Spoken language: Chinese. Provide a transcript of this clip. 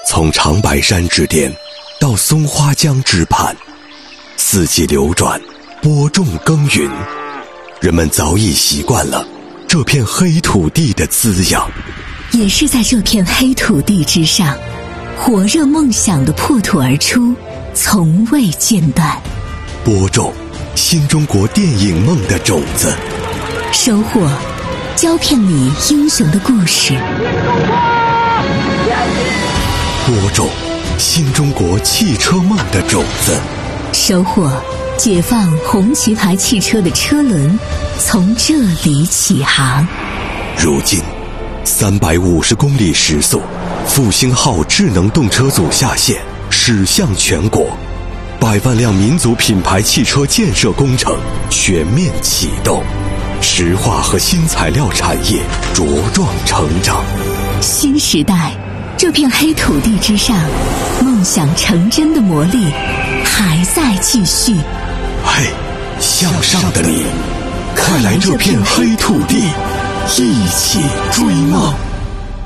从长白山之巅到松花江之畔，四季流转，播种耕耘，人们早已习惯了这片黑土地的滋养。 也是在这片黑土地之上，火热梦想的破土而出，从未间断。 播种新中国电影梦的种子， 收获胶片里英雄的故事。 播种新中国汽车梦的种子， 收获解放红旗牌汽车的车轮从这里起航。 如今350公里时速，复兴号智能动车组下线，驶向全国，100万辆民族品牌汽车建设工程全面启动，石化和新材料产业茁壮成长。 新时代，这片黑土地之上，梦想成真的魔力还在继续。 嘿，向上的你，快来这片黑土地，一起追梦。